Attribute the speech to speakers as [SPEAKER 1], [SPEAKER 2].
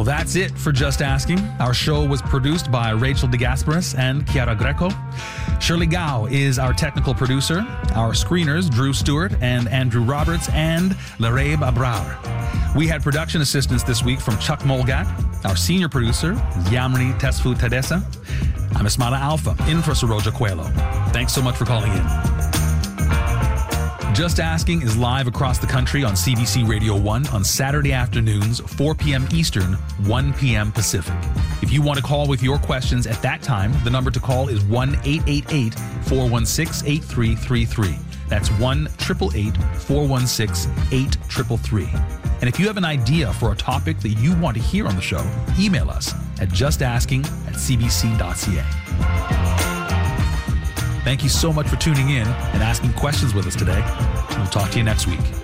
[SPEAKER 1] Well, that's it for Just Asking. Our show was produced by Rachel DeGasperis and Chiara Greco. Shirley Gao is our technical producer. Our screeners, Drew Stewart and Andrew Roberts and Larabe Abrar. We had production assistance this week from Chuck Molgat. Our senior producer, Yamri Tesfu Tadessa. I'm Ismaila Alfa, in for Saroja Coelho. Thanks so much for calling in. Just Asking is live across the country on CBC Radio 1 on Saturday afternoons, 4 p.m. Eastern, 1 p.m. Pacific. If you want to call with your questions at that time, the number to call is 1-888-416-8333. That's 1-888-416-8333. And if you have an idea for a topic that you want to hear on the show, email us at justasking@cbc.ca. Thank you so much for tuning in and asking questions with us today. We'll talk to you next week.